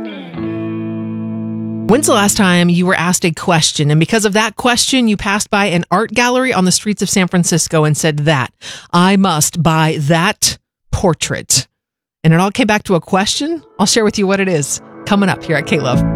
When's the last time you were asked a question, and because of that question, you passed by an art gallery on the streets of San Francisco and said that, I must buy that portrait? And it all came back to a question? I'll share with you what it is coming up here at K-Love.